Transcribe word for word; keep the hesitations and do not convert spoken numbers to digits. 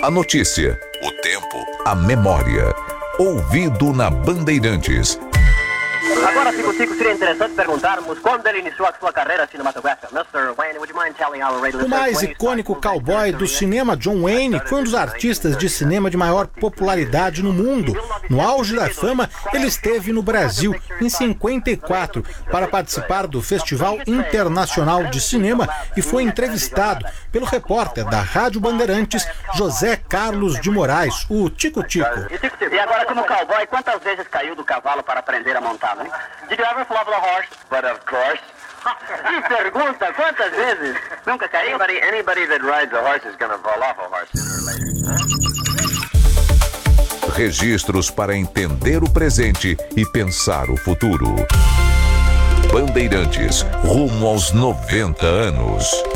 A notícia, o tempo, a memória. Ouvido na Bandeirantes. Agora, Tico Tico, seria interessante perguntarmos quando ele iniciou a sua carreira cinematográfica. mister Wayne, would you mind telling our radio O mais icônico cowboy do cinema, John Wayne, foi um dos artistas de cinema de maior popularidade no mundo. No auge da fama, ele esteve no Brasil, em cinquenta e quatro, para participar do Festival Internacional de Cinema e foi entrevistado pelo repórter da Rádio Bandeirantes, José Carlos de Moraes, o Tico Tico. E agora, como cowboy, quantas vezes caiu do cavalo para aprender a montar? Né? Did you ever fall off the horse? But of course. Que pergunta, quantas vezes? Nunca caiu? Anybody, anybody that rides a horse is gonna fall off a horse sooner or later. Registros para entender o presente e pensar o futuro. Bandeirantes, rumo aos noventa anos.